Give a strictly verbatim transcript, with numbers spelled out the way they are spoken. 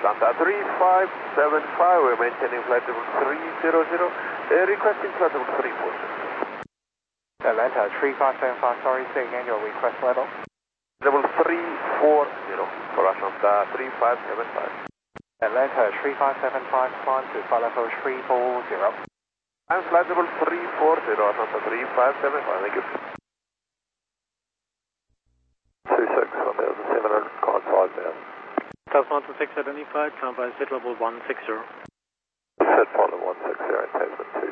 Atlanta three five seven five, we're maintaining flight level three hundred, uh, requesting flight level three forty. Atlanta three five seven five, sorry, say again your request level. Level three forty for Atlanta three five seven five. Atlanta three five seven five, climb to flight level three forty. I'm flight level three forty, Atlanta three five seven five, thank you. two six, one thousand seven hundred, climb five thousand. South Mountain six seventy-five, climb by set level one sixty.